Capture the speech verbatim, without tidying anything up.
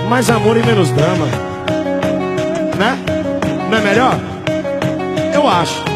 Mais amor e menos drama, né? Não é melhor? Eu acho.